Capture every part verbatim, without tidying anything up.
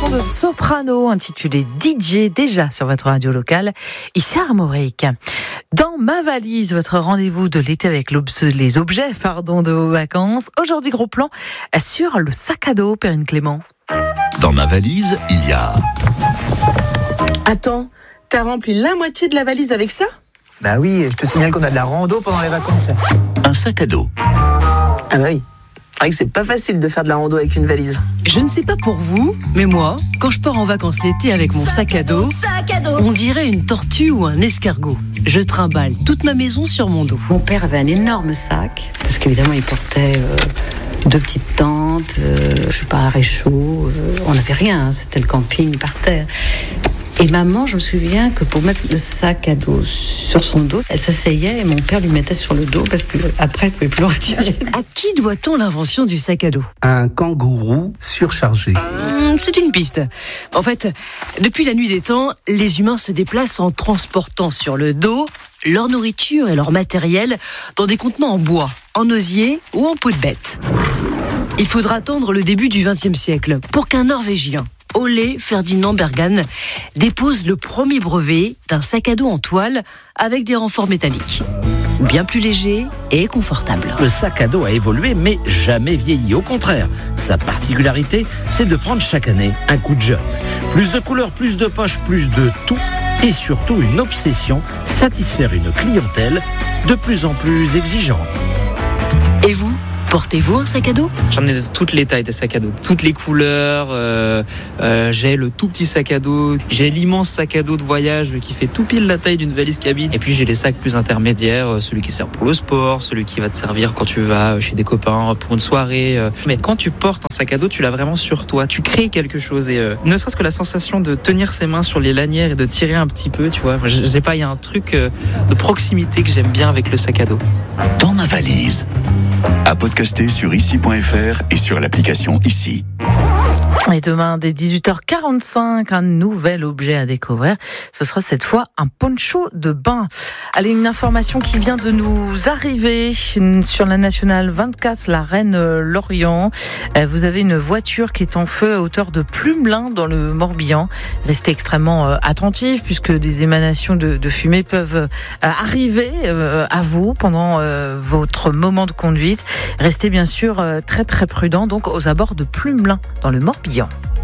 chanson de Soprano intitulée D J, déjà sur votre radio locale, ici à Armorique. Dans Ma valise, votre rendez-vous de l'été avec les objets pardon, de vos vacances. Aujourd'hui, gros plan sur le sac à dos, Perrine Clément. Dans Ma valise, il y a... Attends, t'as rempli la moitié de la valise avec ça ? Bah oui, je te signale qu'on a de la rando pendant les vacances. Un sac à dos. Ah bah oui. C'est vrai que c'est pas facile de faire de la rando avec une valise. Je ne sais pas pour vous, mais moi, quand je pars en vacances l'été avec mon sac à dos, on dirait une tortue ou un escargot. Je trimballe toute ma maison sur mon dos. Mon père avait un énorme sac, parce qu'évidemment il portait euh, deux petites tentes, euh, je sais pas, un réchaud, euh, on n'avait rien, hein, c'était le camping par terre. Et maman, je me souviens que pour mettre le sac à dos sur son dos, elle s'asseyait et mon père lui mettait sur le dos parce qu'après, elle ne pouvait plus le retirer. À qui doit-on l'invention du sac à dos ? Un kangourou surchargé. Mmh, c'est une piste. En fait, depuis la nuit des temps, les humains se déplacent en transportant sur le dos leur nourriture et leur matériel dans des contenants en bois, en osier ou en peau de bête. Il faudra attendre le début du vingtième siècle pour qu'un Norvégien, Ole Ferdinand Bergan, dépose le premier brevet d'un sac à dos en toile avec des renforts métalliques. Bien plus léger et confortable. Le sac à dos a évolué mais jamais vieilli. Au contraire, sa particularité, c'est de prendre chaque année un coup de jeune. Plus de couleurs, plus de poches, plus de tout et surtout une obsession, satisfaire une clientèle de plus en plus exigeante. Et vous ? Portez-vous un sac à dos ? J'en ai de toutes les tailles des sacs à dos, toutes les couleurs. Euh, euh, j'ai le tout petit sac à dos, j'ai l'immense sac à dos de voyage qui fait tout pile la taille d'une valise cabine. Et puis j'ai les sacs plus intermédiaires, celui qui sert pour le sport, celui qui va te servir quand tu vas chez des copains pour une soirée. Mais quand tu portes un sac à dos, tu l'as vraiment sur toi. Tu crées quelque chose et euh, ne serait-ce que la sensation de tenir ses mains sur les lanières et de tirer un petit peu, tu vois. Je sais pas, il y a un truc euh, de proximité que j'aime bien avec le sac à dos. Dans Ma valise. À podcaster sur ici point f r et sur l'application Ici. Et demain, dès dix-huit heures quarante-cinq, un nouvel objet à découvrir. Ce sera cette fois un poncho de bain. Allez, une information qui vient de nous arriver sur la nationale vingt-quatre, la Reine-Lorient. Vous avez une voiture qui est en feu à hauteur de Plumelin dans le Morbihan. Restez extrêmement attentifs puisque des émanations de, de fumée peuvent arriver à vous pendant votre moment de conduite. Restez bien sûr très très prudents donc aux abords de Plumelin dans le Morbihan.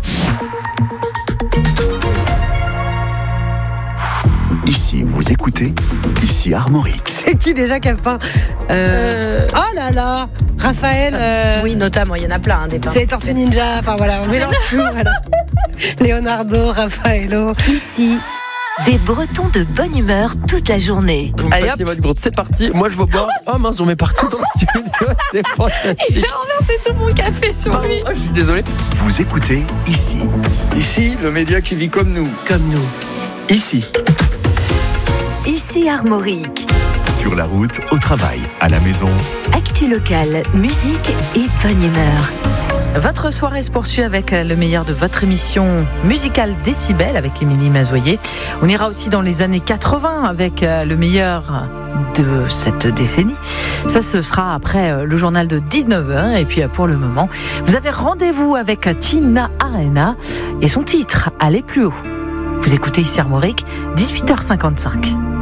Ici, vous écoutez, ici Armorique. C'est qui déjà qui a peint euh... Oh là là, Raphaël. Euh... Oui, notamment, il y en a plein, hein, des peintres. C'est Tortue Ninja, enfin voilà, on mélange tout. Voilà. Leonardo, Raffaello. Ici, des Bretons de bonne humeur toute la journée. Vous me passez votre groupe, c'est parti. Moi je veux boire. Oh mince, j'en mets partout dans le studio, c'est fantastique. Il a renversé tout mon café sur Pardon, lui. Oh, je suis désolé. Vous écoutez Ici. Ici, le média qui vit comme nous. Comme nous. Ici. Ici Armorique. Sur la route, au travail, à la maison. Actu locale, musique et bonne humeur. Votre soirée se poursuit avec le meilleur de votre émission musicale Décibel avec Émilie Mazoyer. On ira aussi dans les années quatre-vingts avec le meilleur de cette décennie. Ça, ce sera après le journal de dix-neuf heures. Et puis pour le moment, vous avez rendez-vous avec Tina Arena et son titre « Aller plus haut ». Vous écoutez ici Armorique, dix-huit heures cinquante-cinq.